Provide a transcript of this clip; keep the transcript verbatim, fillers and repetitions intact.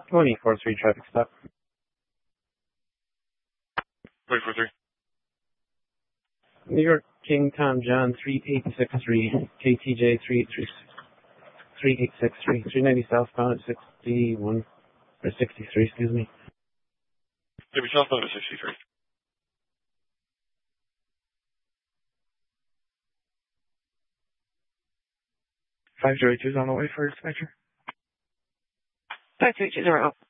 one eight four three traffic stop. one eight four three. New York King Tom John three eight six three K T J three eight three three eight six three three ninety southbound at sixty-one or sixty-three, excuse me. Yeah, we southbound at sixty-three. five zero two is on the way for dispatcher. five three two zero.